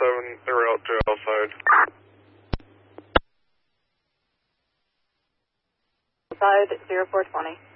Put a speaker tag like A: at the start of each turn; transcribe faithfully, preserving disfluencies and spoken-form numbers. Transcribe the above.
A: seven, they were out to outside.
B: Outside zero four twenty.